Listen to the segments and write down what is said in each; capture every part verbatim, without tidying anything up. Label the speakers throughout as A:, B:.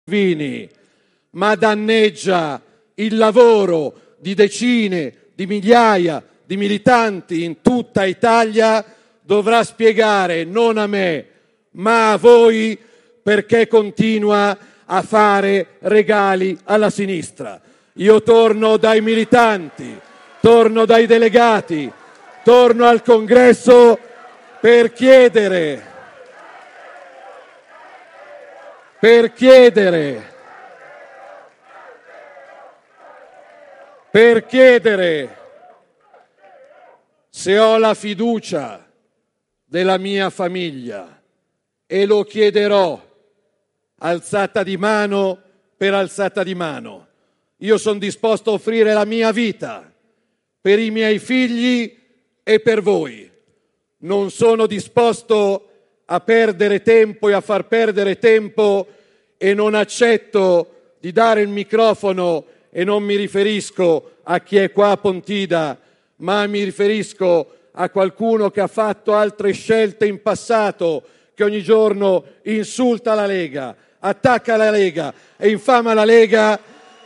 A: Vini, ma danneggia il lavoro di decine di migliaia di militanti in tutta Italia, dovrà spiegare non a me ma a voi perché continua a fare regali alla sinistra. Io torno dai militanti, torno dai delegati, torno al Congresso per chiedere per chiedere per chiedere se ho la fiducia della mia famiglia, e lo chiederò alzata di mano per alzata di mano. Io sono disposto a offrire la mia vita per i miei figli e per voi. Non sono disposto a perdere tempo e a far perdere tempo, e non accetto di dare il microfono, e non mi riferisco a chi è qua a Pontida, ma mi riferisco a qualcuno che ha fatto altre scelte in passato, che ogni giorno insulta la Lega, attacca la Lega e infama la Lega.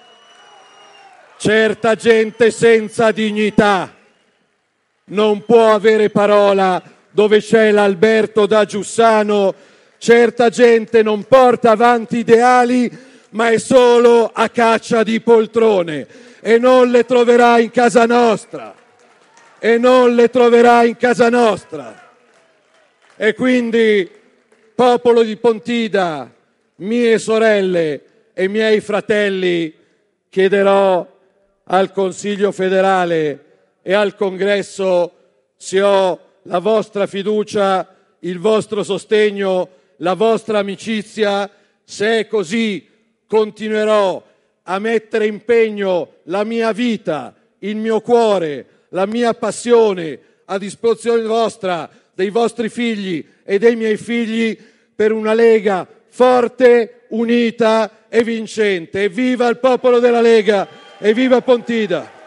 A: Certa gente senza dignità non può avere parola dove c'è l'Alberto da Giussano. Certa gente non porta avanti ideali, ma è solo a caccia di poltrone, e non le troverà in casa nostra. E non le troverà in casa nostra. E quindi, popolo di Pontida, mie sorelle e miei fratelli, chiederò al Consiglio federale e al Congresso se ho la vostra fiducia, il vostro sostegno, la vostra amicizia. Se è così, continuerò a mettere impegno la mia vita, il mio cuore, la mia passione a disposizione vostra, dei vostri figli e dei miei figli, per una Lega forte, unita e vincente. Evviva il popolo della Lega! Evviva Pontida!